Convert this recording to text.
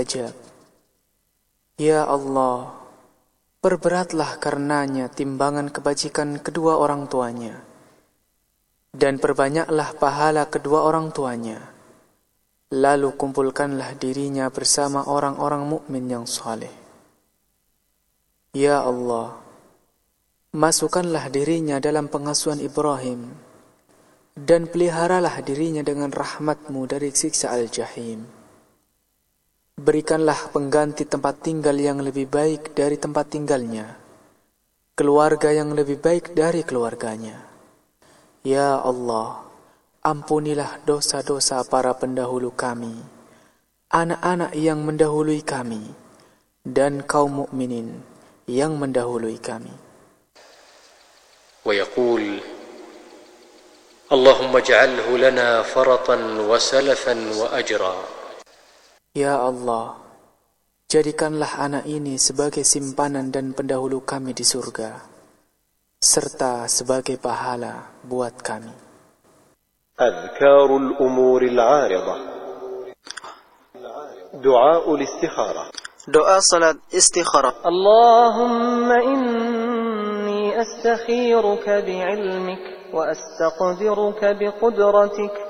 mustajab. Ya Allah, perberatlah karenanya timbangan kebajikan kedua orang tuanya, dan perbanyaklah pahala kedua orang tuanya. Lalu kumpulkanlah dirinya bersama orang-orang mukmin yang saleh. Ya Allah, masukkanlah dirinya dalam pengasuhan Ibrahim, dan peliharalah dirinya dengan rahmat-Mu dari siksa al-jahim. Berikanlah pengganti tempat tinggal yang lebih baik dari tempat tinggalnya, keluarga yang lebih baik dari keluarganya. Ya Allah, ampunilah dosa-dosa para pendahulu kami, anak-anak yang mendahului kami, dan kaum mukminin yang mendahului kami. ويقول اللهم اجعله لنا فرطا وسلفا وأجرا. Ya Allah, jadikanlah anak ini sebagai simpanan dan pendahulu kami di surga, serta sebagai pahala buat kami. أذكار الأمور العارضة. دعاء الاستخارة. Doa salat istikharah. اللهم إني أستخيرك بعلمك وأستقدرك بقدرتك